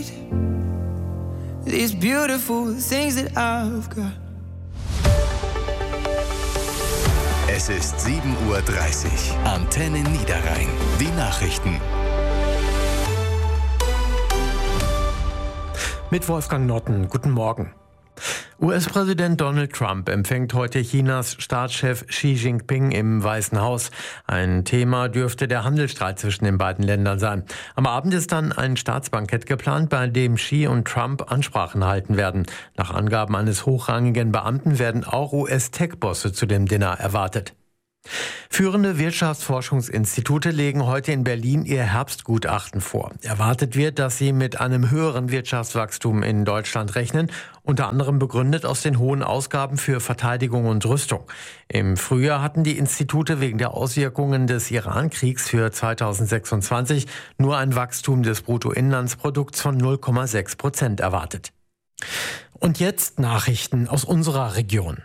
These beautiful things that I've got. Es ist 7:30 Uhr. Antenne Niederrhein. Die Nachrichten. Mit Wolfgang Notten. Guten Morgen. US-Präsident Donald Trump empfängt heute Chinas Staatschef Xi Jinping im Weißen Haus. Ein Thema dürfte der Handelsstreit zwischen den beiden Ländern sein. Am Abend ist dann ein Staatsbankett geplant, bei dem Xi und Trump Ansprachen halten werden. Nach Angaben eines hochrangigen Beamten werden auch US-Tech-Bosse zu dem Dinner erwartet. Führende Wirtschaftsforschungsinstitute legen heute in Berlin ihr Herbstgutachten vor. Erwartet wird, dass sie mit einem höheren Wirtschaftswachstum in Deutschland rechnen, unter anderem begründet aus den hohen Ausgaben für Verteidigung und Rüstung. Im Frühjahr hatten die Institute wegen der Auswirkungen des Iran-Kriegs für 2026 nur ein Wachstum des Bruttoinlandsprodukts von 0,6% erwartet. Und jetzt Nachrichten aus unserer Region.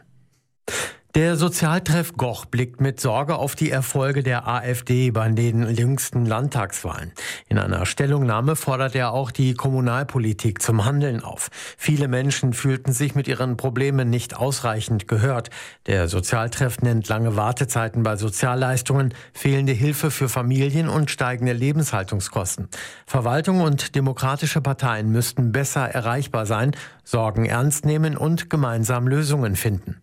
Der Sozialtreff Goch blickt mit Sorge auf die Erfolge der AfD bei den jüngsten Landtagswahlen. In einer Stellungnahme fordert er auch die Kommunalpolitik zum Handeln auf. Viele Menschen fühlten sich mit ihren Problemen nicht ausreichend gehört. Der Sozialtreff nennt lange Wartezeiten bei Sozialleistungen, fehlende Hilfe für Familien und steigende Lebenshaltungskosten. Verwaltung und demokratische Parteien müssten besser erreichbar sein, Sorgen ernst nehmen und gemeinsam Lösungen finden.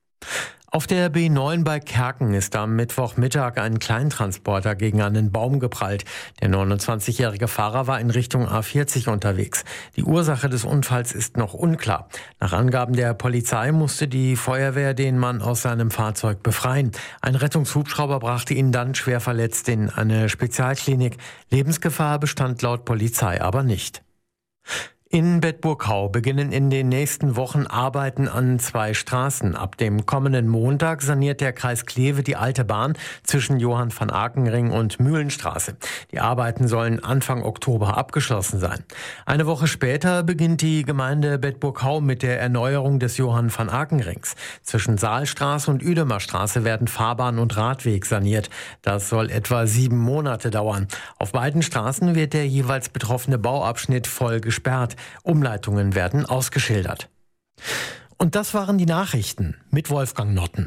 Auf der B9 bei Kerken ist am Mittwochmittag ein Kleintransporter gegen einen Baum geprallt. Der 29-jährige Fahrer war in Richtung A40 unterwegs. Die Ursache des Unfalls ist noch unklar. Nach Angaben der Polizei musste die Feuerwehr den Mann aus seinem Fahrzeug befreien. Ein Rettungshubschrauber brachte ihn dann schwer verletzt in eine Spezialklinik. Lebensgefahr bestand laut Polizei aber nicht. In Bedburg-Hau beginnen in den nächsten Wochen Arbeiten an 2 Straßen. Ab dem kommenden Montag saniert der Kreis Kleve die alte Bahn zwischen Johann-van-Aken-Ring und Mühlenstraße. Die Arbeiten sollen Anfang Oktober abgeschlossen sein. Eine Woche später beginnt die Gemeinde Bedburg-Hau mit der Erneuerung des Johann-van-Aken-Rings. Zwischen Saalstraße und Uedemerstraße werden Fahrbahn und Radweg saniert. Das soll etwa 7 Monate dauern. Auf beiden Straßen wird der jeweils betroffene Bauabschnitt voll gesperrt. Umleitungen werden ausgeschildert. Und das waren die Nachrichten mit Wolfgang Notten.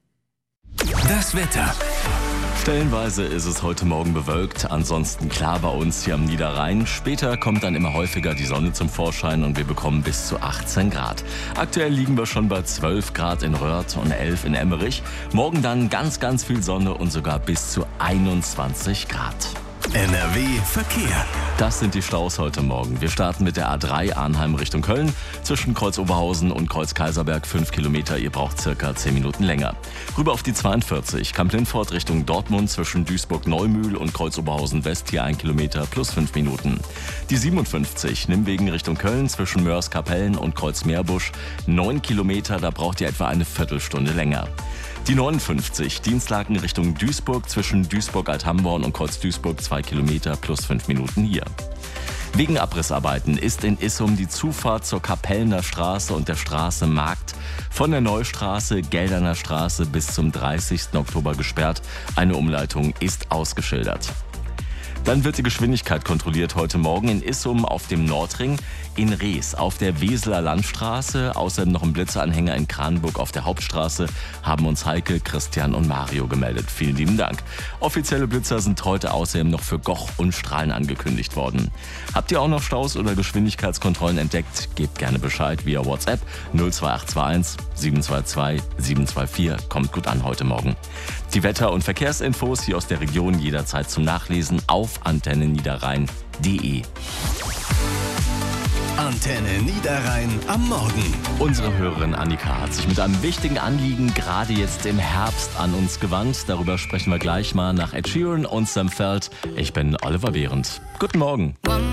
Das Wetter. Stellenweise ist es heute Morgen bewölkt, ansonsten klar bei uns hier am Niederrhein. Später kommt dann immer häufiger die Sonne zum Vorschein und wir bekommen bis zu 18 Grad. Aktuell liegen wir schon bei 12 Grad in Röhrt und 11 in Emmerich. Morgen dann ganz viel Sonne und sogar bis zu 21 Grad. NRW Verkehr. Das sind die Staus heute Morgen. Wir starten mit der A3 Arnheim Richtung Köln. Zwischen Kreuz Oberhausen und Kreuz Kaiserberg 5 Kilometer. Ihr braucht circa 10 Minuten länger. Rüber auf die 42 Kamp-Lindfort Richtung Dortmund zwischen Duisburg-Neumühl und Kreuz Oberhausen West hier 1 Kilometer plus 5 Minuten. Die 57 Nimwegen Richtung Köln zwischen Mörs-Kapellen und Kreuz Meerbusch 9 Kilometer. Da braucht ihr etwa eine Viertelstunde länger. Die 59 Dienstlaken Richtung Duisburg zwischen Duisburg-Althamborn und Kreuz Duisburg 2 Kilometer plus 5 Minuten hier. Wegen Abrissarbeiten ist in Issum die Zufahrt zur Kapellner Straße und der Straße Markt von der Neustraße, Gelderner Straße bis zum 30. Oktober gesperrt. Eine Umleitung ist ausgeschildert. Dann wird die Geschwindigkeit kontrolliert heute Morgen in Issum auf dem Nordring, in Rees auf der Weseler Landstraße, außerdem noch ein Blitzeranhänger in Kranenburg auf der Hauptstraße, haben uns Heike, Christian und Mario gemeldet. Vielen lieben Dank. Offizielle Blitzer sind heute außerdem noch für Goch und Strahlen angekündigt worden. Habt ihr auch noch Staus oder Geschwindigkeitskontrollen entdeckt? Gebt gerne Bescheid via WhatsApp 02821 722 724. Kommt gut an heute Morgen. Die Wetter- und Verkehrsinfos hier aus der Region jederzeit zum Nachlesen auf antenneniederrhein.de. Antenne Niederrhein am Morgen. Unsere Hörerin Annika hat sich mit einem wichtigen Anliegen gerade jetzt im Herbst an uns gewandt. Darüber sprechen wir gleich mal nach Ed Sheeran und Sam Feld. Ich bin Oliver Behrendt. Guten Morgen.